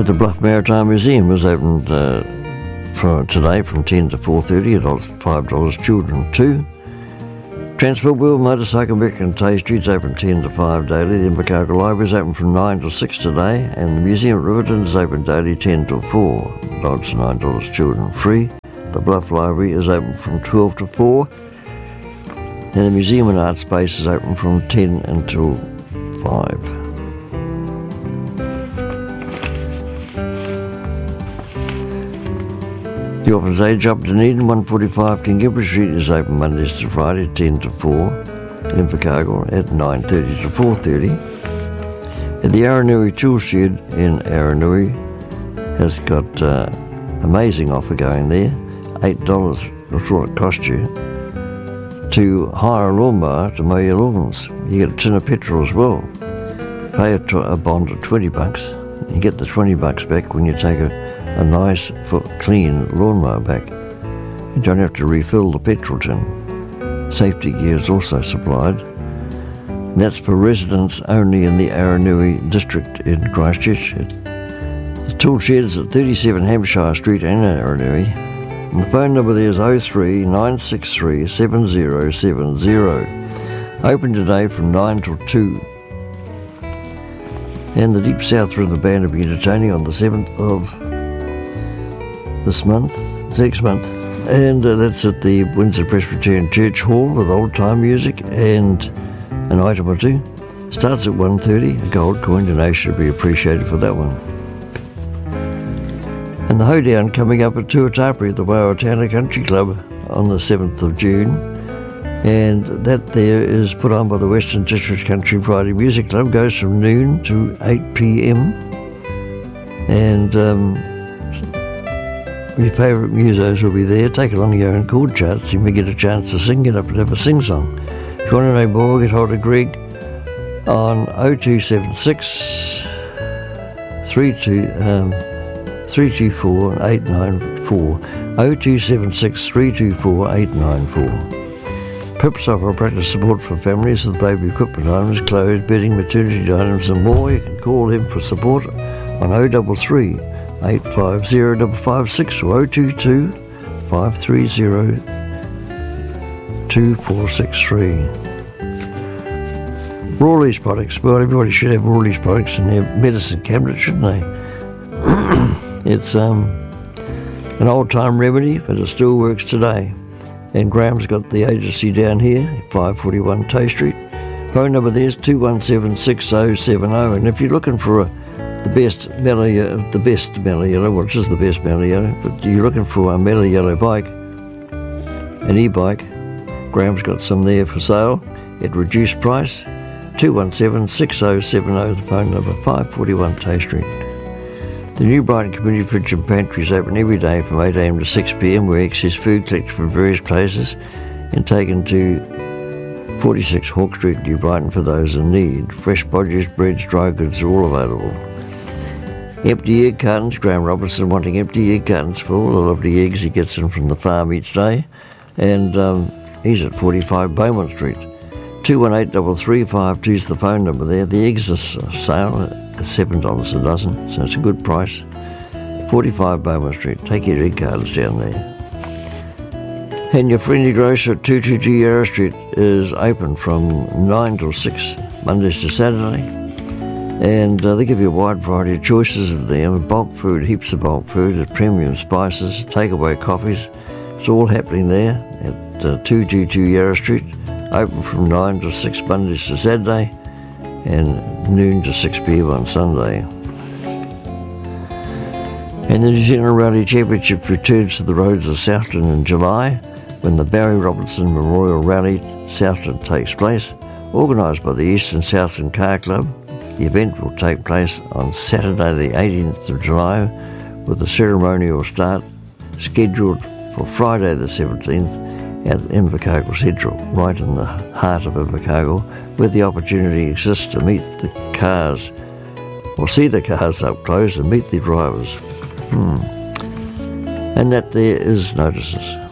The Bluff Maritime Museum is opened today from 10 to 4:30, adults $5, children $2. Transport Wheel, Motorcycle Brick and Tay Streets open 10 to 5 daily. The Invercargill Library is open from 9 to 6 today, and the Museum at Riverton is open daily 10 to 4, adults $9, children free. The Bluff Library is open from 12 to 4, and the Museum and Art Space is open from 10 until 5. The Orphans Age Up Dunedin, 145 Kingimpra Street is open Mondays to Friday, 10 to 4. Invercargill at 9:30 to 4:30. And the Aranui Tool Shed in Aranui has got amazing offer going there. $8, that's what it cost you, to hire a lawnmower to mow your lawns. You get a tin of petrol as well. Pay a bond of $20. You get the $20 back when you take a nice, clean lawnmower back. You don't have to refill the petrol tin. Safety gear is also supplied. And that's for residents only in the Aranui district in Christchurch. The tool shed is at 37 Hampshire Street in Aranui. And the phone number there is 03 963 7070. Open today from 9 till 2. And the Deep South River Band will be entertaining on the 7th of next month, and that's at the Windsor Presbyterian Church Hall with old-time music and an item or two. Starts at 1:30. A gold coin donation would be appreciated for that one. And the hoedown coming up at Tuatapere at the Waiwatana Country Club on the 7th of June, and that there is put on by the Western District Country Friday Music Club. Goes from noon to 8 p.m. and your favourite musos will be there. Take along your own chord charts. You may get a chance to sing, get up and have a sing-song. If you want to know more, get hold of Greg on 0276 324 894. 0276 324 894. Pips offer practice support for families with baby equipment items, clothes, bedding, maternity items and more. You can call him for support on 033 850 556 or 022 530 2463. Rawley's products. Well, everybody should have Rawley's products in their medicine cabinet, shouldn't they? It's an old-time remedy, but it still works today. And Graham's got the agency down here, 541 Tay Street. Phone number there is 217 6070. And if you're looking for the best mellow yellow, well, it's just the best mellow yellow, but you're looking for a mellow yellow bike, an e-bike, Graham's got some there for sale at reduced price. 217 6070, the phone number, 541 Tay Street. The New Brighton Community Fridge and Pantry is open every day from 8 a.m. to 6 p.m. where excess food collected from various places and taken to 46 Hawke Street, New Brighton for those in need. Fresh produce, breads, dry goods are all available. Empty egg cartons, Graham Robinson wanting empty egg cartons for all the lovely eggs he gets in from the farm each day. And he's at 45 Beaumont Street. 218-335 is the phone number there. The eggs are sale at $7 a dozen, so it's a good price. 45 Beaumont Street. Take your egg cartons down there. And your friendly grocer at 222 Yarra Street is open from 9 till 6, Mondays to Saturday. And they give you a wide variety of choices of them. Bulk food, heaps of bulk food, premium spices, takeaway coffees. It's all happening there at 222 Yarra Street. Open from 9 to 6 Mondays to Saturday and noon to 6 p.m. on Sunday. And the New Zealand Rally Championship returns to the roads of Southland in July when the Barry Robertson Memorial Rally Southland takes place, organised by the Eastern Southland Car Club. The event will take place on Saturday the 18th of July with the ceremonial start scheduled for Friday the 17th at Invercargill Central, right in the heart of Invercargill, where the opportunity exists to meet the cars, or see the cars up close and meet the drivers. And that there is notices.